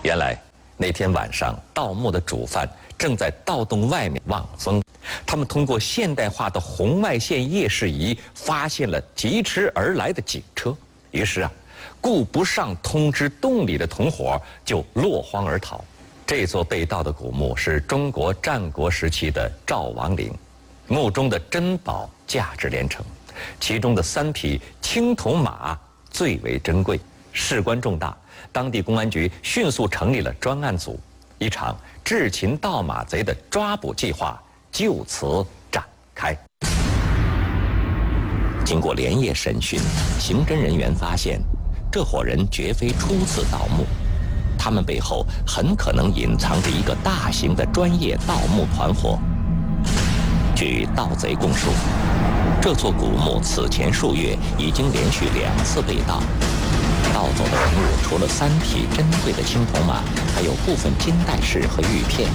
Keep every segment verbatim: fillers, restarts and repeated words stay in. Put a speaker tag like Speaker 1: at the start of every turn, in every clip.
Speaker 1: 原来那天晚上，盗墓的主犯正在盗洞外面望风。他们通过现代化的红外线夜视仪发现了疾驰而来的警车，于是啊，顾不上通知洞里的同伙，就落荒而逃。这座被盗的古墓是中国战国时期的赵王陵，墓中的珍宝价值连城，其中的三匹青铜马最为珍贵，事关重大。当地公安局迅速成立了专案组，一场制擒盗马贼的抓捕计划就此展开。经过连夜审讯，刑侦人员发现，这伙人绝非初次盗墓，他们背后很可能隐藏着一个大型的专业盗墓团伙。据盗贼供述，这座古墓此前数月已经连续两次被盗。盗走的文物除了三匹珍贵的青铜马，还有部分金带饰和玉片。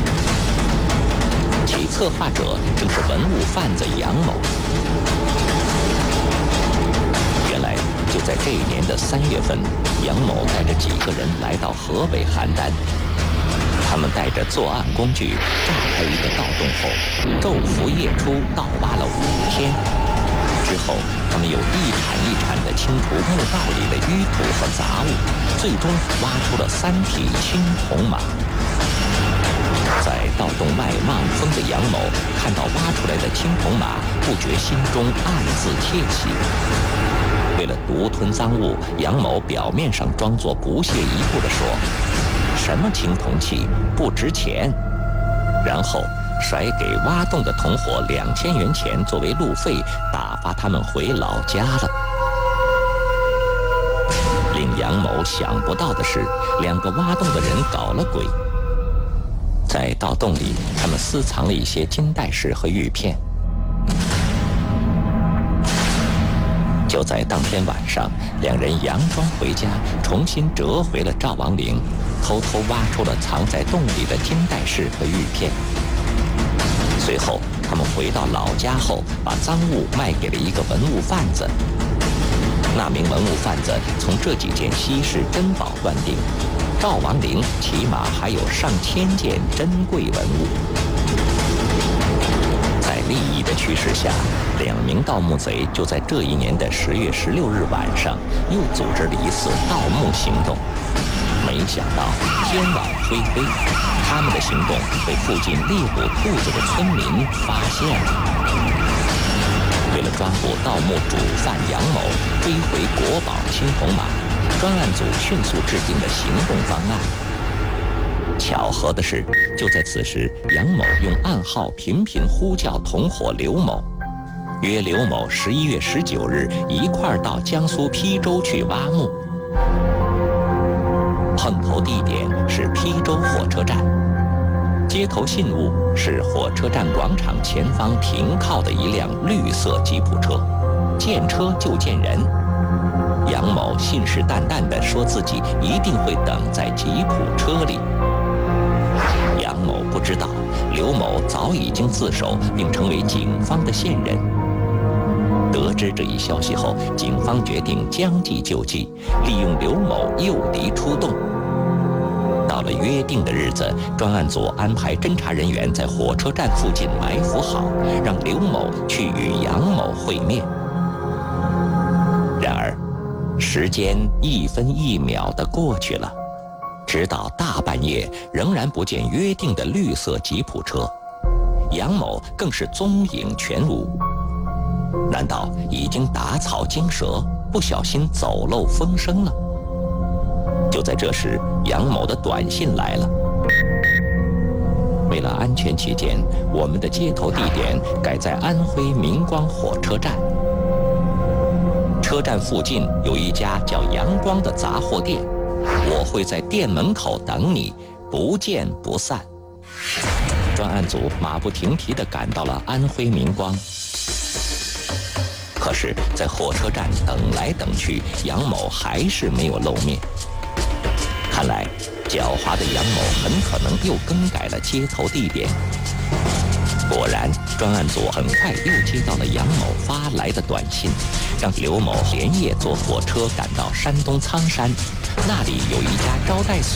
Speaker 1: 其策划者正是文物贩子杨某。原来就在这一年的三月份，杨某带着几个人来到河北邯郸，他们带着作案工具炸开一个盗洞后，昼伏夜出，盗挖了五天。之后，他们又一铲一铲地清除墓道里的淤土和杂物，最终挖出了三匹青铜马。在盗洞外望风的杨某看到挖出来的青铜马，不觉心中暗自窃喜。为了独吞赃物，杨某表面上装作不屑一顾地说：“什么青铜器，不值钱。”然后甩给挖洞的同伙两千元钱作为路费，打发他们回老家了。令杨某想不到的是，两个挖洞的人搞了鬼。在盗洞里，他们私藏了一些金带饰和玉片。就在当天晚上，两人佯装回家，重新折回了赵王陵，偷偷挖出了藏在洞里的金带饰和玉片。随后，他们回到老家后，把赃物卖给了一个文物贩子。那名文物贩子从这几件稀世珍宝断定，赵王陵起码还有上千件珍贵文物。在利益的驱使下，两名盗墓贼就在这一年的十月十六日晚上，又组织了一次盗墓行动。没想到天网恢恢，他们的行动被附近猎捕兔子的村民发现了。为了抓捕盗墓主犯杨某，追回国宝青铜马，专案组迅速制定了行动方案。巧合的是，就在此时，杨某用暗号频频呼叫同伙刘某，约刘某十一月十九日一块儿到江苏邳州去挖墓。碰头地点是邳州火车站，接头信物是火车站广场前方停靠的一辆绿色吉普车，见车就见人。杨某信誓旦旦地说自己一定会等在吉普车里。杨某不知道，刘某早已经自首并成为警方的线人。得知这一消息后，警方决定将计就计，利用刘某诱敌出洞。到了约定的日子，专案组安排侦查人员在火车站附近埋伏好，让刘某去与杨某会面。然而，时间一分一秒地过去了，直到大半夜，仍然不见约定的绿色吉普车，杨某更是踪影全无。难道已经打草惊蛇，不小心走漏风声了？就在这时，杨某的短信来了。为了安全起见，我们的接头地点改在安徽明光火车站。车站附近有一家叫阳光的杂货店，我会在店门口等你，不见不散。专案组马不停蹄地赶到了安徽明光。可是，在火车站等来等去，杨某还是没有露面。看来，狡猾的杨某很可能又更改了接头地点。果然，专案组很快又接到了杨某发来的短信，让刘某连夜坐火车赶到山东苍山，那里有一家招待所。